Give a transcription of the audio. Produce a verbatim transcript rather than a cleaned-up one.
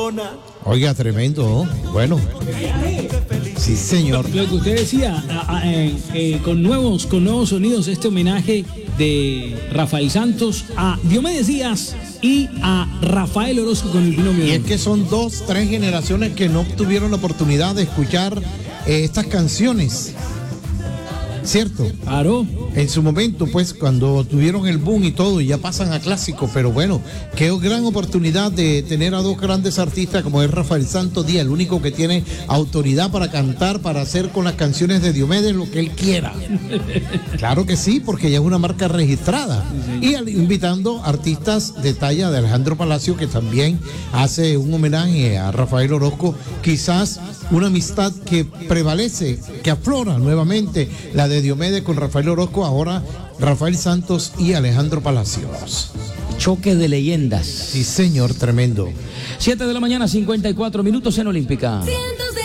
corona. Oiga, tremendo, ¿no? Bueno. Sí, señor. Lo que usted decía, a, a, eh, eh, con nuevos, con nuevos sonidos, este homenaje de Rafael Santos a Diomedes Díaz y a Rafael Orozco con el binomio. Y es que son dos, tres generaciones que no tuvieron la oportunidad de escuchar eh, estas canciones. ¿Cierto? Claro. En su momento, pues, cuando tuvieron el boom y todo, y ya pasan a clásicos, pero bueno, qué gran oportunidad de tener a dos grandes artistas como es Rafael Santos Díaz, el único que tiene autoridad para cantar, para hacer con las canciones de Diomedes lo que él quiera. Claro que sí, porque ya es una marca registrada. Y al, invitando artistas de talla de Alejandro Palacio, que también hace un homenaje a Rafael Orozco, quizás una amistad que prevalece, que aflora nuevamente, la de Diomedes con Rafael Orozco, ahora Rafael Santos y Alejandro Palacios. Choque de leyendas. Sí, señor, tremendo. siete de la mañana, cincuenta y cuatro minutos en Olímpica.